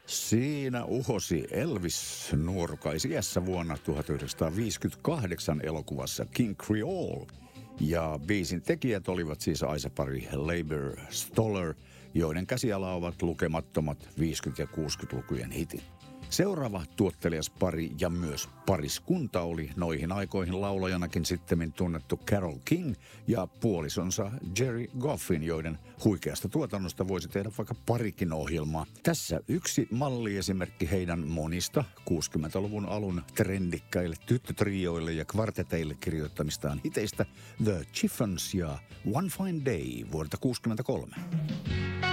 Siinä uhosi Elvis nuorukaisiässä vuonna 1958 elokuvassa King Creole. Ja biisin tekijät olivat siis aisapari Leiber Stoller, joiden käsiala ovat lukemattomat 50- ja 60-lukujen hitit. Seuraava tuottelijas pari ja myös pariskunta oli noihin aikoihin laulajanakin sittemmin tunnettu Carole King ja puolisonsa Jerry Goffin, joiden huikeasta tuotannosta voisi tehdä vaikka parikin ohjelmaa. Tässä yksi malliesimerkki heidän monista 60-luvun alun trendikkäille tyttötrioille ja kvarteteille kirjoittamistaan hiteistä The Chiffons ja One Fine Day vuodelta 1963.